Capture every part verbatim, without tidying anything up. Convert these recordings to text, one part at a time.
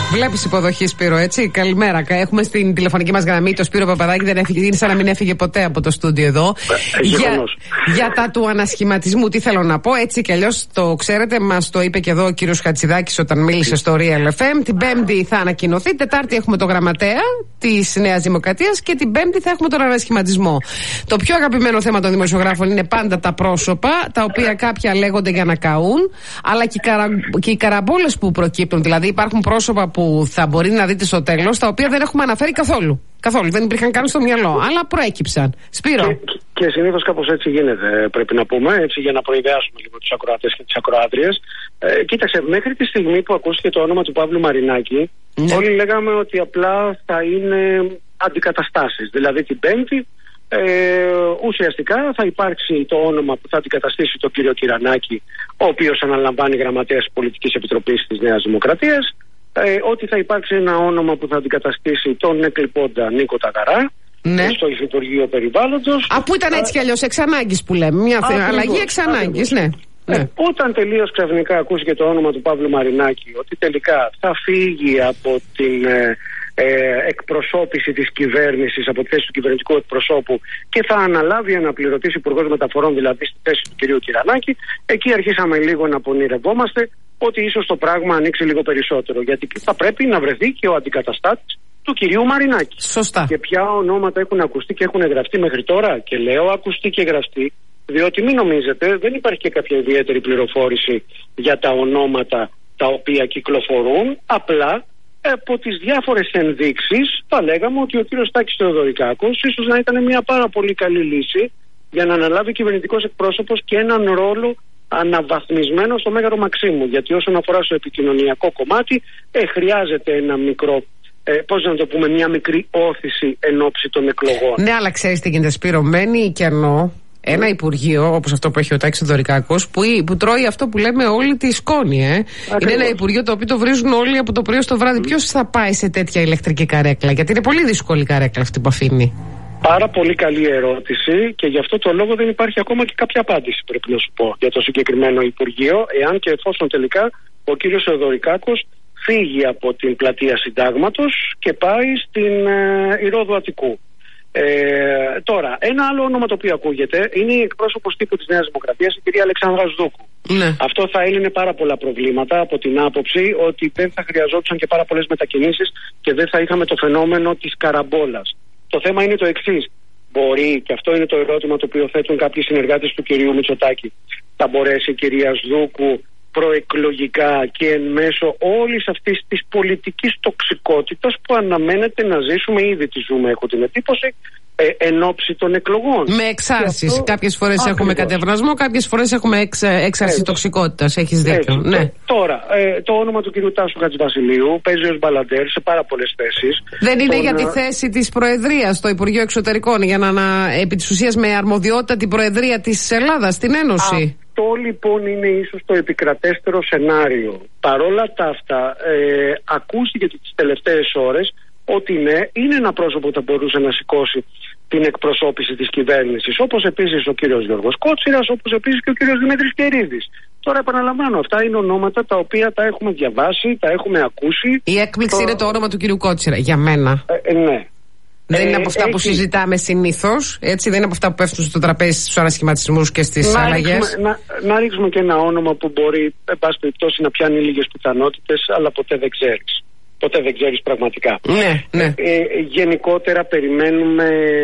Βλέπεις υποδοχή, Σπύρο, έτσι. Καλημέρα. Έχουμε στην τηλεφωνική μας γραμμή το Σπύρο Παπαδάκη, δεν έφυγε, είναι σαν να μην έφυγε ποτέ από το στούντιο εδώ. Για, για τα του ανασχηματισμού, τι θέλω να πω, έτσι κι αλλιώς το ξέρετε, μας το είπε και εδώ ο κύριος Χατζηδάκης όταν μίλησε στο Real εφ εμ. Την Πέμπτη θα ανακοινωθεί, Τετάρτη έχουμε το γραμματέα της Νέας Δημοκρατίας και την Πέμπτη θα έχουμε τον ανασχηματισμό. Το πιο αγαπημένο θέμα των δημοσιογράφων είναι πάντα τα πρόσωπα, τα οποία κάποια λέγονται για να καούν, αλλά και οι, καρα... και οι καραμπόλες που προκύπτουν. Δηλαδή υπάρχουν πρόσωπα που θα μπορεί να δείτε στο τέλος, τα οποία δεν έχουμε αναφέρει καθόλου. Καθόλου, δεν υπήρχαν καν στο μυαλό, αλλά προέκυψαν. Σπύρο. Και, και συνήθως κάπως έτσι γίνεται, πρέπει να πούμε, έτσι για να προειδεάσουμε λίγο τους ακροατές και τις ακροάτριες. Ε, κοίταξε, μέχρι τη στιγμή που ακούστηκε το όνομα του Παύλου Μαρινάκη, ναι, όλοι λέγαμε ότι απλά θα είναι αντικαταστάσεις. Δηλαδή την Πέμπτη ε, ουσιαστικά θα υπάρξει το όνομα που θα αντικαταστήσει τον κύριο Κυρανάκη, ο οποίος αναλαμβάνει γραμματέας της Πολιτικής Επιτροπής της Νέας Δημοκρατίας. Ε, ότι θα υπάρξει ένα όνομα που θα αντικαταστήσει τον εκλειπώντα Νίκο Ταγαρά, ναι, στο Υφυπουργείο Περιβάλλοντος. Α, που ήταν έτσι κι αλλιώς εξ ανάγκης που λέμε. Μια ακριβώς, αλλαγή εξ ανάγκης, ναι. Ε, ναι. Όταν τελείως ξαφνικά ακούστηκε το όνομα του Παύλου Μαρινάκη, ότι τελικά θα φύγει από την ε, ε, εκπροσώπηση της κυβέρνησης, από τη θέση του κυβερνητικού εκπροσώπου και θα αναλάβει αναπληρωτής υπουργός μεταφορών, δηλαδή στη θέση του κυρίου Κυρανάκη, εκεί αρχίσαμε λίγο να πονηρευόμαστε ότι ίσως το πράγμα ανοίξει λίγο περισσότερο. Γιατί θα πρέπει να βρεθεί και ο αντικαταστάτης του κυρίου Μαρινάκη. Σωστά. Και ποια ονόματα έχουν ακουστεί και έχουν γραφτεί μέχρι τώρα. Και λέω ακουστεί και γραφτεί, διότι μην νομίζετε, δεν υπάρχει και κάποια ιδιαίτερη πληροφόρηση για τα ονόματα τα οποία κυκλοφορούν. Απλά από τις διάφορες ενδείξεις θα λέγαμε ότι ο κύριος Τάκης Θεοδωρικάκος ίσως να ήταν μια πάρα πολύ καλή λύση για να αναλάβει κυβερνητικός εκπρόσωπος και έναν ρόλο αναβαθμισμένο στο Μέγαρο Μαξίμου. Γιατί όσον αφορά στο επικοινωνιακό κομμάτι, ε, χρειάζεται ένα μικρό, ε, πώς να το πούμε, μια μικρή όθηση εν ώψη των εκλογών. Ναι, αλλά ξέρεις τι γίνεται, Σπύρο, μένει κενό ένα υπουργείο όπως αυτό που έχει ο Τάκης Θεοδωρικάκος, που, που τρώει αυτό που λέμε όλη τη σκόνη. Ε. Είναι ένα υπουργείο το οποίο το βρίζουν όλοι από το πρωί στο βράδυ. Mm. Ποιος θα πάει σε τέτοια ηλεκτρική καρέκλα, γιατί είναι πολύ δύσκολη η καρέκλα αυτή που αφήνει. Πάρα πολύ καλή ερώτηση και γι' αυτό το λόγο δεν υπάρχει ακόμα και κάποια απάντηση, πρέπει να σου πω, για το συγκεκριμένο Υπουργείο, εάν και εφόσον τελικά ο κύριος Θεοδωρικάκος φύγει από την πλατεία Συντάγματος και πάει στην ε, Ηρώδου Αττικού. Ε, τώρα, ένα άλλο όνομα το οποίο ακούγεται είναι η εκπρόσωπος τύπου της Νέας Δημοκρατίας, η κυρία Αλεξάνδρα Σδούκου. Ναι. Αυτό θα έλυνε πάρα πολλά προβλήματα από την άποψη ότι δεν θα χρειαζόντουσαν και πάρα πολλές μετακινήσεις και δεν θα είχαμε το φαινόμενο της καραμπόλας. Το θέμα είναι το εξής. Μπορεί, και αυτό είναι το ερώτημα το οποίο θέτουν κάποιοι συνεργάτες του κυρίου Μητσοτάκη, θα μπορέσει η κυρία Σδούκου προεκλογικά και εν μέσω όλης αυτής της πολιτικής τοξικότητας που αναμένεται να ζήσουμε, ήδη τη ζούμε, έχω την εντύπωση, ε, εν ώψη των εκλογών. Με εξάρσεις. Αυτό... Κάποιες φορές Ακριβώς. έχουμε κατευνασμό, κάποιες φορές έχουμε εξ, έξαρση Έτσι. τοξικότητας. Έχεις δίκιο. Ναι. Τώρα, ε, το όνομα του κυρίου Τάσου Χατζηβασιλείου παίζει ως μπαλαντέρ σε πάρα πολλές θέσεις. Δεν είναι Τον... για τη θέση της Προεδρίας στο Υπουργείο Εξωτερικών, για να, να επί της ουσίας με αρμοδιότητα την Προεδρία της Ελλάδας στην Ένωση. Α. Αυτό λοιπόν είναι ίσως το επικρατέστερο σενάριο. Παρόλα τα αυτά, ε, ακούστηκε τις τελευταίες ώρες ότι ναι, είναι ένα πρόσωπο που θα μπορούσε να σηκώσει την εκπροσώπηση της κυβέρνησης. Όπως επίσης ο κύριος Γιώργος Κότσιρας, όπως επίσης και ο κύριος Δημήτρης Κερίδης. Τώρα επαναλαμβάνω, αυτά είναι ονόματα τα οποία τα έχουμε διαβάσει, τα έχουμε ακούσει. Η έκπληξη το... είναι το όνομα του κύριου Κότσιρα, για μένα. Ε, ε, ναι. Δεν είναι από αυτά ε, που έχει... συζητάμε συνήθως, έτσι, δεν είναι από αυτά που πέφτουν στο τραπέζι στους ανασχηματισμούς και στις αλλαγές. Να, να ρίξουμε και ένα όνομα που μπορεί, εν πάση περιπτώσει, να πιάνει λίγες πιθανότητες, αλλά ποτέ δεν ξέρεις. Ποτέ δεν ξέρεις πραγματικά. Ναι, ναι. Ε, ε, γενικότερα περιμένουμε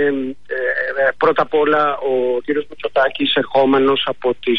ε, ε, πρώτα απ' όλα ο κύριος Μητσοτάκης, ερχόμενος από τις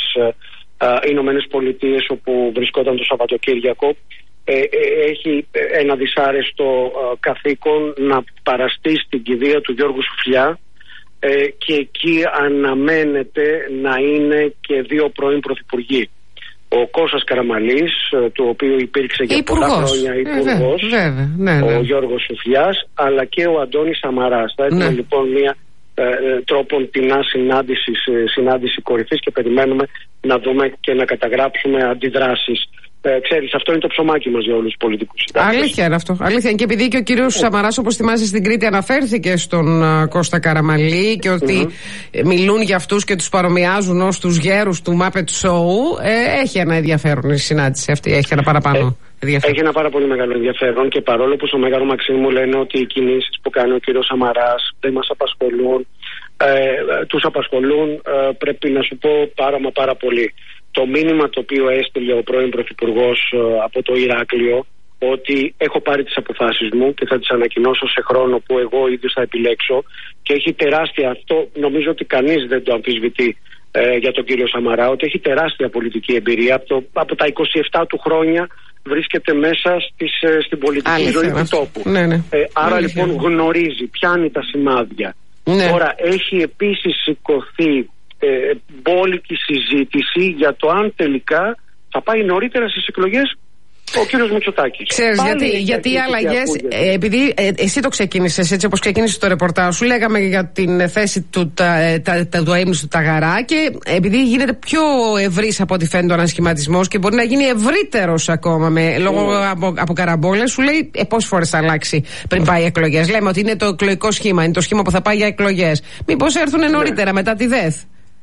ε, Ηνωμένες Πολιτείες, όπου βρισκόταν το Σαββατοκύριακο, Ε, ε, έχει ένα δυσάρεστο ε, καθήκον να παραστεί στην κηδεία του Γιώργου Σουφλιά ε, και εκεί αναμένεται να είναι και δύο πρώην πρωθυπουργοί. Ο Κώστας Καραμανλής, ε, του οποίου υπήρξε για υπουργός. πολλά χρόνια υπουργός, ε, βέβαια, ναι, ναι. ο Γιώργος Σουφλιάς, αλλά και ο Αντώνης Σαμαράς. Θα έχουμε ναι. λοιπόν μια ε, τρόπον τεινά συνάντηση, συνάντηση κορυφής και περιμένουμε να δούμε και να καταγράψουμε αντιδράσεις Ε, ξέρεις, αυτό είναι το ψωμάκι μας για όλους τους πολιτικούς συντάκτες. Αλήθεια είναι αυτό. Αλήθεια είναι. Και επειδή και ο κύριος ε. Σαμαράς, όπως θυμάσαι, στην Κρήτη αναφέρθηκε στον uh, Κώστα Καραμανλή και ότι mm-hmm. μιλούν για αυτούς και τους παρομοιάζουν ως τους γέρους του Muppet Show, ε, έχει ένα ενδιαφέρον η συνάντηση αυτή. Έχει ένα παραπάνω. Ε. Έχει ένα πάρα πολύ μεγάλο ενδιαφέρον και παρόλο που στο Μέγαρο Μαξίμου λένε ότι οι κινήσεις που κάνει ο κύριος Σαμαράς δεν μας απασχολούν, ε, τους απασχολούν, ε, πρέπει να σου πω πάρα μα πάρα πολύ. Το μήνυμα το οποίο έστειλε ο πρώην Πρωθυπουργός ε, από το Ηράκλειο, ότι έχω πάρει τις αποφάσεις μου και θα τις ανακοινώσω σε χρόνο που εγώ ίδιος θα επιλέξω, και έχει τεράστια, αυτό νομίζω ότι κανείς δεν το αμφισβητεί ε, για τον κύριο Σαμαρά, ότι έχει τεράστια πολιτική εμπειρία από, το, από τα είκοσι επτά του χρόνια. Βρίσκεται μέσα στις, στην πολιτική Άλυθα, ζωή του τόπου. Ναι, ναι. Ε, άρα Άλυθα. λοιπόν γνωρίζει, πιάνει τα σημάδια. Ναι. Τώρα έχει επίσης σηκωθεί ε, μπόλικη συζήτηση για το αν τελικά θα πάει νωρίτερα στις εκλογές ο κύριος Μητσοτάκης. Ξέρεις γιατί, γιατί οι αλλαγές, ε, επειδή ε, εσύ το ξεκίνησες έτσι όπως ξεκίνησες το ρεπορτάζ σου, λέγαμε για την θέση του, τα, τα, τα, του αείμνηστου του Ταγαρά, και επειδή γίνεται πιο ευρύς από ό,τι φαίνεται ο ανασχηματισμός και μπορεί να γίνει ευρύτερος ακόμα με, λόγω mm. από, από καραμπόλες, σου λέει ε, πόσες φορές θα αλλάξει πριν πάει εκλογές. Λέμε ότι είναι το εκλογικό σχήμα, είναι το σχήμα που θα πάει για εκλογές. Μήπως έρθουν νωρίτερα mm. μετά τη ΔΕΘ.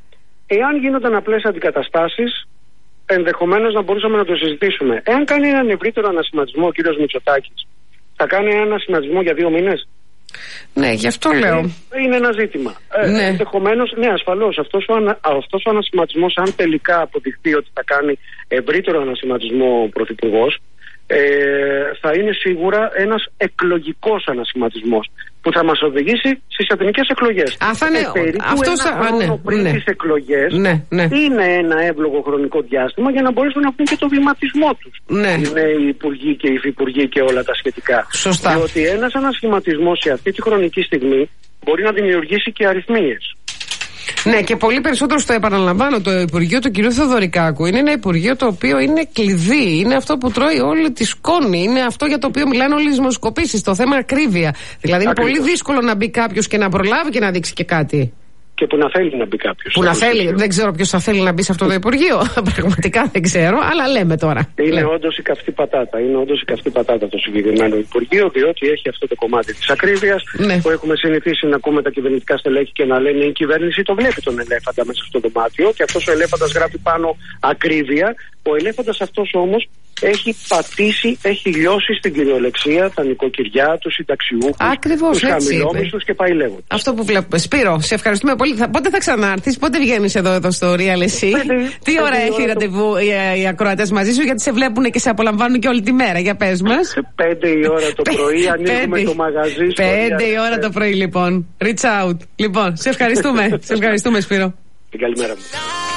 Εάν γίνονταν απλές αντικαταστάσεις, ενδεχομένως να μπορούσαμε να το συζητήσουμε. Εάν κάνει έναν ευρύτερο ανασχηματισμό ο κύριος Μητσοτάκης, θα κάνει έναν ανασχηματισμό για δύο μήνες. Ναι, γι' αυτό λέω. Είναι ένα ζήτημα. Ναι. Ε, ενδεχομένως, ναι, ασφαλώς, αυτός ο, ανα, αυτός ο ανασχηματισμός, αν τελικά αποδειχθεί ότι θα κάνει ευρύτερο ανασχηματισμό ο Πρωθυπουργός, ε, θα είναι σίγουρα ένας εκλογικός ανασχηματισμός που θα μας οδηγήσει στις εθνικές εκλογές. Α, θα είναι ε, περίπου αυτός, ένα χρόνο ναι, πριν ναι. τις εκλογές ναι, ναι. είναι ένα εύλογο χρονικό διάστημα για να μπορέσουν να πούν και το βηματισμό τους. Ναι. Οι νέοι υπουργοί και οι υφυπουργοί και όλα τα σχετικά. Σωστά. Διότι ένας ανασχηματισμός σε αυτή τη χρονική στιγμή μπορεί να δημιουργήσει και αριθμίες. Ναι, και πολύ περισσότερο στο επαναλαμβάνω, το Υπουργείο του κ. Θεοδωρικάκου είναι ένα Υπουργείο το οποίο είναι κλειδί. Είναι αυτό που τρώει όλη τη σκόνη. Είναι αυτό για το οποίο μιλάνε όλες οι δημοσκοπήσεις. Το θέμα ακρίβεια. Δηλαδή, είναι πολύ δύσκολο να μπει κάποιος και να προλάβει και να δείξει και κάτι. Και που να θέλει να μπει κάποιος. Που να θέλει. Δεν ξέρω ποιος θα θέλει να μπει σε αυτό το Υπουργείο. Πραγματικά δεν ξέρω, αλλά λέμε τώρα. Είναι όντως η καυτή πατάτα. Είναι όντως η καυτή πατάτα το συγκεκριμένο Υπουργείο, διότι έχει αυτό το κομμάτι της ακρίβειας, ναι, που έχουμε συνηθίσει να ακούμε τα κυβερνητικά στελέχη και να λένε η κυβέρνηση το βλέπει τον ελέφαντα μέσα στο δωμάτιο και αυτός ο ελέφαντας γράφει πάνω ακρίβεια. Ο ελέφαντας αυτός όμως έχει πατήσει, έχει λιώσει στην κυριολεξία τα νοικοκυριά, τους συνταξιούχους, τους χαμηλόμισθους και πάει λέγοντας. Αυτό που βλέπουμε. Σπύρο, σε ευχαριστούμε πολύ. Θα, πότε θα ξανάρθεις, πότε βγαίνεις εδώ, εδώ στο Real εσύ? Πέντε, τι ώρα έχει ώρα ραντεβού το... οι, οι ακροατές μαζί σου, γιατί σε βλέπουν και σε απολαμβάνουν και όλη τη μέρα. Για πες μας. Πέντε η ώρα το πρωί, ανοίγουμε το μαγαζί. Πέντε η ώρα το πρωί λοιπόν. Reach out. Λοιπόν, σε ευχαριστούμε. Σε ευχαριστούμε, Σπύρο. Την καλημέρα μου.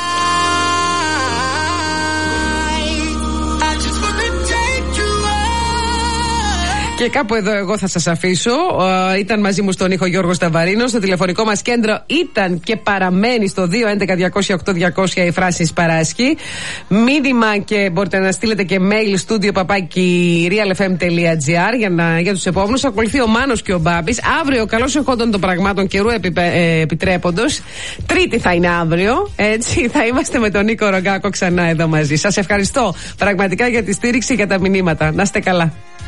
Και κάπου εδώ εγώ θα σας αφήσω. Uh, ήταν μαζί μου στον ήχο Γιώργος Σταβαρίνος. Στο τηλεφωνικό μας κέντρο ήταν και παραμένει στο δύο έντεκα διακόσια οκτώ διακόσια η Φράσης Παράσκη. Μήνυμα και μπορείτε να στείλετε και mail studio παπάκι realfm.gr για, να, για τους επόμενους. Ακολουθεί ο Μάνος και ο Μπάμπης. Αύριο, καλώς εχόντων των πραγμάτων καιρού επιπε, ε, επιτρέποντος. Τρίτη θα είναι αύριο. Έτσι, θα είμαστε με τον Νίκο Ρογκάκο ξανά εδώ μαζί. Σας ευχαριστώ πραγματικά για τη στήριξη, για τα μηνύματα. Να είστε καλά.